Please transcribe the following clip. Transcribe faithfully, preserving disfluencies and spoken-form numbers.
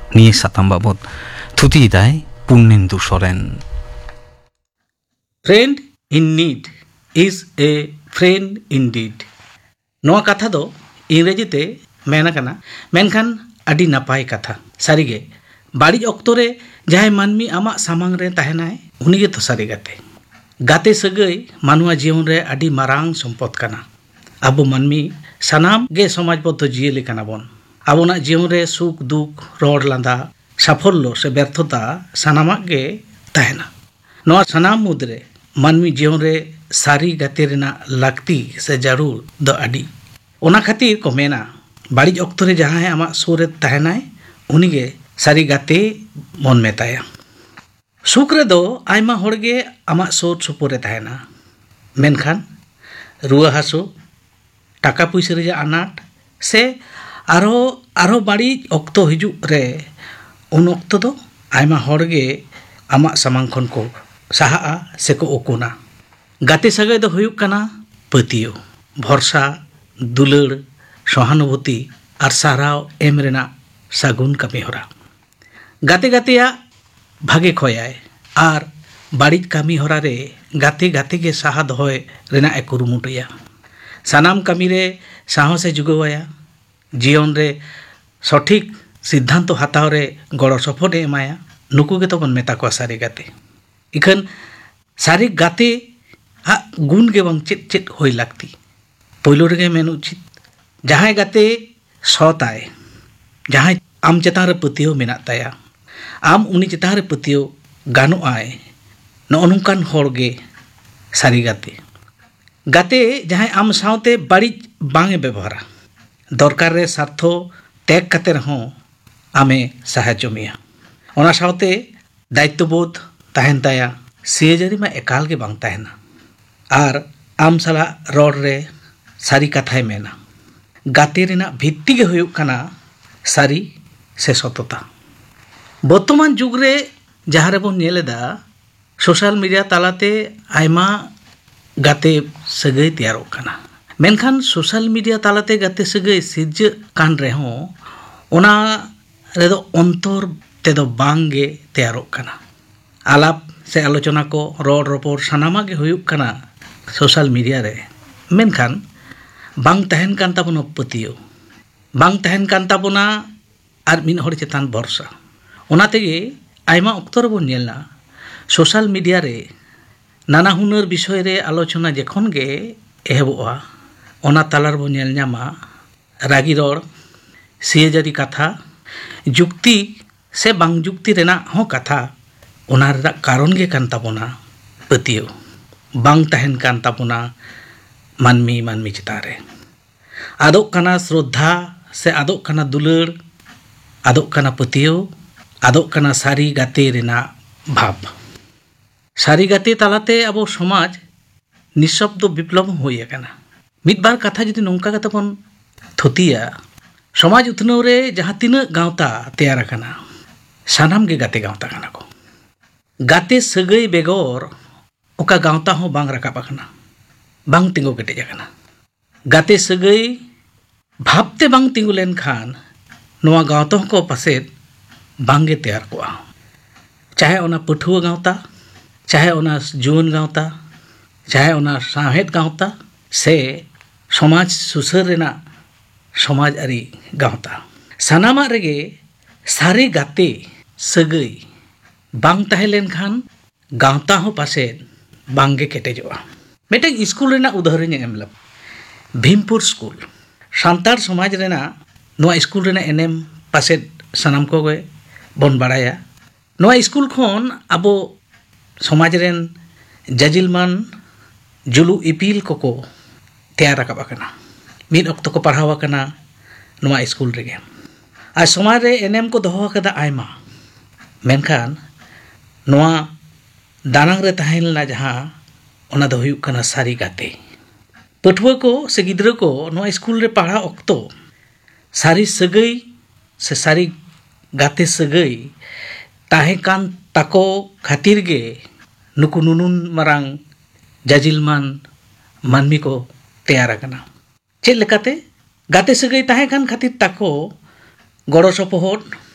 निये साताम बाबद थुती दाय Purnendu Soren. Friend in need is a friend Indeed. नोआ कथा दो इंग्रेजीते मेना कना मेनखान अडी नापाय कथा। सारीगे बाड़ी ऑक्तो रे जहां मानमी आमा सामांग रे तहनाय उनीगे तो सारी गाते गाते सगई मानुआ जीवन रे अडी मारांग सम्पद कना। आबो मानमी सानाम गे समाजबद्ध जियेली कना बोन। आबोना जीवन रे सुख दुख रोड लांदा साफल्य से व्यर्थता सानामाग गे तहना। नोआ सानाम मुद्रे मानमी जीवन रे सारी गाते रेना लाक्ति से जरूर द अडी। ओना खातिर को मेना बाड़ी ऑक्तो रे जहां आमा सुर रे तहनाय उनीगे सारी गाते मन मेताया। सुख रे दो आयमा होड़गे आमा सोर सुपुरे तहना। मेनखान रुआ हासु टाका पैसा रे आनाट से आरो आरो बाड़ी ऑक्तो हिजु रे उन ऑक्तो दो आयमा होड़गे आमा सामांग खन को साहा से को ओकुना। गाते सगाई दो हुयुक कना पतियो भरसा दुलड़ सहानुभूति और साराव एम रेना सागुन कमी होरा। गाते गातेया भागे खोयाय और बाड़िज कमी होरा रे गाते गाते के साहा दोहय रेना ए कुरुमुटुया। सानाम कमी रे साहस ए जुगवाया। जीवन रे सठिक सिद्धांत हाताव रे गड़ो सपोर्ट एमाया। नुकु गे तो बन मेता को सारी गाते। इखन सारी गाते आ गुण गे बंग चेत चेत होई लागती। पहलो रे मेन उचित जहां गाते सताय जहां आम चेतान रे पतियो मेना ताया आम उनी चेतान रे पतियो गानो आय नो नोंकान होड़गे सारी गाते। गाते जहां आम सावते बाड़ी बांगे व्यवहारा दरकार रे सार्थो त्याग काते रहों आमे साहाय्य मिया। ओना सावते दायित्वबोध तहन ताया सियजारी मा एकाल गे बांग तहना और आम साला रोड रे सारी कथाय मेना। गाते रेना भित्ति गे हुयुक कना सारी से सतता। बर्तमान जुग रे जहां रे बोन नेलेदा सोशल मीडिया तालाते आयमा गाते सगई तैयारोग कना। मेनखान सोशल मीडिया तालाते गाते सगई सिरज कान रेहों ओना रेदो अंतर तेदो बांगे तैयारोग कना। आलाप से आलोचना को रोड रोपोर सानामा गे हुयुक कना सोशल मीडिया रे। मेनखान बांग तहन कान ताबोना पतियो बांग तहन कान ताबोना आर मिन हर चेतान भरसा। ओना तेगे आयमा ऑक्तो रे बोन नेलना सोशल मीडिया रे नाना हुनर विषय रे आलोचना जेखोन गे एहबोआ ओना तालार बोन नेल ᱧᱟᱢᱟ रागी रोड सियजारी कथा जुक्ति से बांग जुक्ति रेना हो कथा ओना रे कारण गे कान ताबोना पतियो बांग तहन कान ताबोना मानमी मानमी चितारे। आदोक कना श्रद्धा से आदोक कना दुलड़ आदोक कना पतियो आदोक कना सारी गाते रेना भाव। सारी गाते तालाते अब समाज निशब्द विप्लव होय कना। मिद बार कथा जदि नोंका कते बन थुतिया समाज उतनव रे जहां तिना गावता तैयार कना सानाम गे गाते गावता कना को। गाते सगई बेगोर ओका गावता हो बांग राकाब कना बांग तिंगो केटेज कना। गाते सगई भावते बांग तिंगु लेन खान नोआ गावता को पासेद बांगे तैयार कोआ। चाहे ओना पठुआ गावता चाहे ओना जुवन गावता चाहे ओना साहेद गावता से समाज सुसर रेना समाज आरी गावता सानामा रेगे सारे गाते सगई बांग ताहे लेन खान गावता हो पासेद बांगे केटेजोआ। मेटे स्कूल रेना उदाहरण एमला भीमपुर स्कूल सान्ताड़ समाज रेना नोआ स्कूल रेना एनेम पासेद सानाम को गे बन बाड़ाया। नोआ स्कूल खोन आबो समाज रेन जाजिलमान जुलू इपिल को को तैयार राकाब कना। मिद ऑक्तो को पढ़ावा कना नोआ स्कूल रेगे आ समाज रे एनेम को दोहो कदा आयमा। मेनखान नोआ दानांग रे तहनला जहां ओना दो हुयुक कना सारी गाते। पठुआ को से गिद्रा को नोआ स्कूल रे पढ़ा ऑक्तो सारी सगई से सारी गाते सगई ताहे कान ताको खातिर गे नुकु नुनुन मारांग जाजिलमान मानमी को तैयार कना। चेद लेकाते गाते सगई ताहे कान खातिर ताको गड़ो सपोहट